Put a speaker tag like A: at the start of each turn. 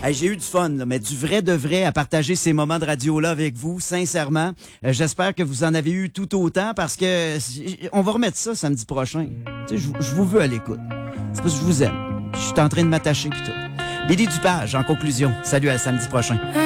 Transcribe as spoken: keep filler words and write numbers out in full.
A: Hey, j'ai eu du fun, là, mais du vrai de vrai à partager ces moments de radio-là avec vous, sincèrement. Euh, J'espère que vous en avez eu tout autant parce que on va remettre ça samedi prochain. Tu sais, je je vous veux à l'écoute. C'est parce que je vous aime. Je suis en train de m'attacher pis tout. Billy Dupage, en conclusion. Salut à samedi prochain.